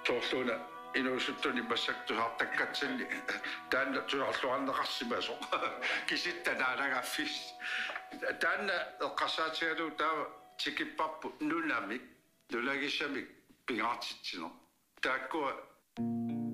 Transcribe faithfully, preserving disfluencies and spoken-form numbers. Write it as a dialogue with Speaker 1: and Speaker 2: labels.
Speaker 1: торлууна инуусуттуни пассактусаартаккатсинни таанна туларлуарнеқарсимасо киситтанаалагаффис таанна эққарсаатигалуу таава тикиппарпу нунамик нулагиссамик пингаартитсинер тааккуа